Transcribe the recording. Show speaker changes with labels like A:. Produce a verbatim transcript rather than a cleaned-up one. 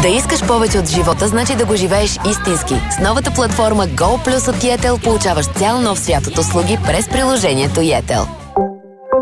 A: Да искаш повече от живота, значи да го живееш истински. С новата платформа Go Plus от Yetel получаваш цял нов свят от услуги през приложението Yetel.